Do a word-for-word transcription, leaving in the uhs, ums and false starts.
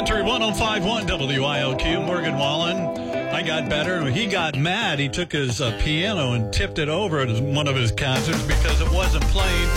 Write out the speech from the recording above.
Country one oh five point one W I L Q. Morgan Wallen. I got better. He got mad. He took his uh, piano and tipped it over at one of his concerts because it wasn't playing.